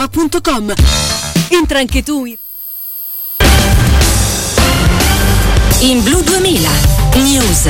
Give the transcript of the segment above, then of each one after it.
www.com. Entra anche tu in Blu 2000 News.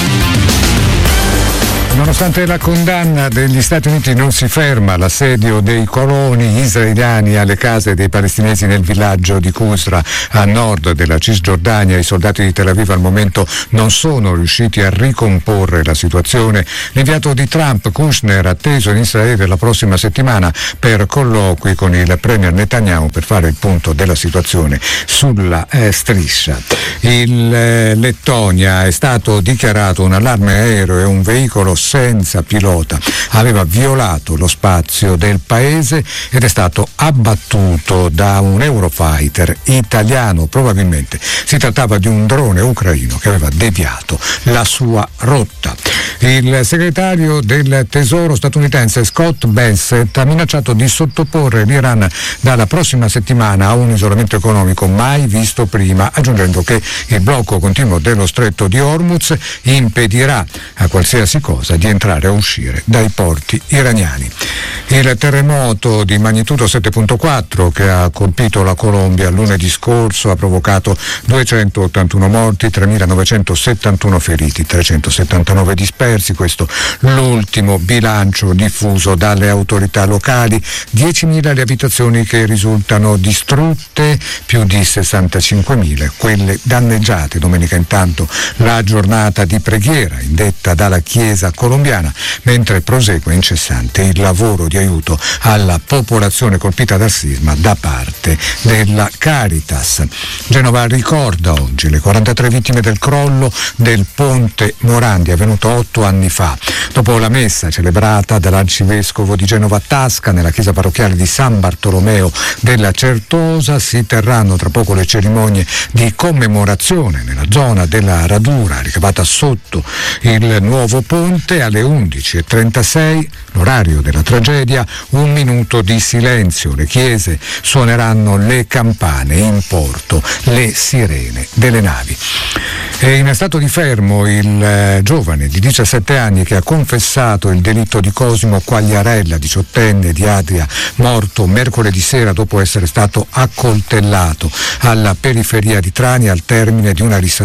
Nonostante la condanna degli Stati Uniti non si ferma l'assedio dei coloni israeliani alle case dei palestinesi nel villaggio di Qusra a nord della Cisgiordania. I soldati di Tel Aviv al momento non sono riusciti a ricomporre la situazione. L'inviato di Trump, Kushner, atteso in Israele la prossima settimana per colloqui con il premier Netanyahu per fare il punto della situazione sulla striscia. In Lettonia è stato dichiarato un allarme aereo e un veicolo senza pilota aveva violato lo spazio del paese ed è stato abbattuto da un Eurofighter italiano. Probabilmente si trattava di un drone ucraino che aveva deviato la sua rotta. Il segretario del Tesoro statunitense Scott Bessent ha minacciato di sottoporre l'Iran dalla prossima settimana a un isolamento economico mai visto prima, aggiungendo che il blocco continuo dello stretto di Hormuz impedirà a qualsiasi cosa di entrare o uscire dai porti iraniani. Il terremoto di magnitudo 7.4 che ha colpito la Colombia lunedì scorso ha provocato 281 morti, 3.971 feriti, 379 dispersi. Questo l'ultimo bilancio diffuso dalle autorità locali. 10.000 le abitazioni che risultano distrutte, più di 65.000 quelle danneggiate. Domenica intanto la giornata di preghiera indetta dalla Chiesa colombiana, mentre prosegue incessante il lavoro di aiuto alla popolazione colpita dal sisma da parte della Caritas. Genova ricorda oggi le 43 vittime del crollo del ponte Morandi avvenuto 8 anni fa. Dopo la messa celebrata dall'arcivescovo di Genova Tasca nella chiesa parrocchiale di San Bartolomeo della Certosa si terranno tra poco le cerimonie di commemorazione nella zona della radura ricavata sotto il nuovo ponte. Alle 11.36, l'orario della tragedia, 1 minuto di silenzio. Le chiese suoneranno le campane, in porto le sirene delle navi. È in stato di fermo il giovane di 17 anni che ha confessato il delitto di Cosimo Quagliarella, 18enne di Adria, morto mercoledì sera dopo essere stato accoltellato alla periferia di Trani al termine di una